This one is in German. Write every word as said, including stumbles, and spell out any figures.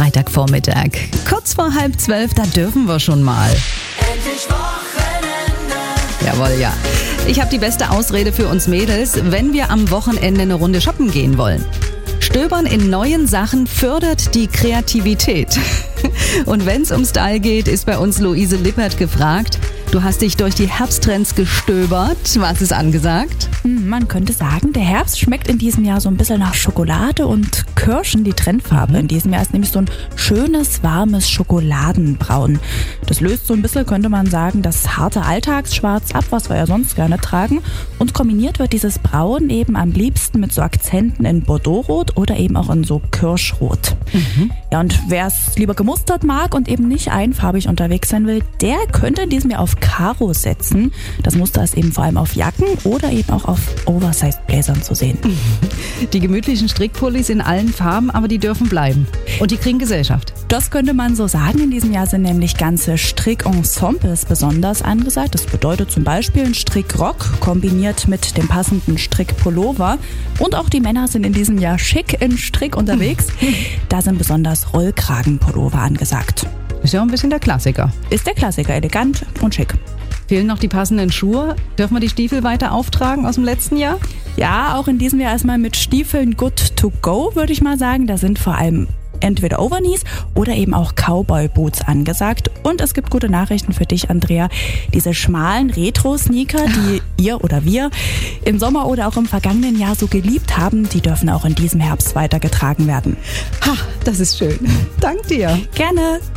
Freitagvormittag. Kurz vor halb zwölf, da dürfen wir schon mal. Endlich Wochenende. Jawohl, ja. Ich habe die beste Ausrede für uns Mädels, wenn wir am Wochenende eine Runde shoppen gehen wollen. Stöbern in neuen Sachen fördert die Kreativität. Und wenn es um Style geht, ist bei uns Luise Lippert gefragt. Du hast dich durch die Herbsttrends gestöbert. Was ist angesagt? Man könnte sagen, der Herbst schmeckt in diesem Jahr so ein bisschen nach Schokolade und Kirschen. Die Trendfarbe in diesem Jahr ist nämlich so ein schönes, warmes Schokoladenbraun. Das löst so ein bisschen, könnte man sagen, das harte Alltagsschwarz ab, was wir ja sonst gerne tragen. Und kombiniert wird dieses Braun eben am liebsten mit so Akzenten in Bordeauxrot oder eben auch in so Kirschrot. Mhm. Ja, und wer es lieber gemustert mag und eben nicht einfarbig unterwegs sein will, der könnte in diesem Jahr auf Karo setzen. Das Muster ist eben vor allem auf Jacken oder eben auch auf Oversized Blazern zu sehen. Die gemütlichen Strickpullis in allen Farben, aber die dürfen bleiben. Und die kriegen Gesellschaft. Das könnte man so sagen. In diesem Jahr sind nämlich ganze Strickensembles besonders angesagt. Das bedeutet zum Beispiel ein Strickrock kombiniert mit dem passenden Strickpullover. Und auch die Männer sind in diesem Jahr schick in Strick unterwegs. Da sind besonders Rollkragenpullover angesagt. Ist ja ein bisschen der Klassiker. Ist der Klassiker, elegant und schick. Fehlen noch die passenden Schuhe. Dürfen wir die Stiefel weiter auftragen aus dem letzten Jahr? Ja, auch in diesem Jahr erstmal mit Stiefeln good to go, würde ich mal sagen. Da sind vor allem entweder Overknees oder eben auch Cowboy-Boots angesagt. Und es gibt gute Nachrichten für dich, Andrea. Diese schmalen Retro-Sneaker, die ihr oder wir im Sommer oder auch im vergangenen Jahr so geliebt haben, die dürfen auch in diesem Herbst weitergetragen werden. Ha, das ist schön. Dank dir. Gerne.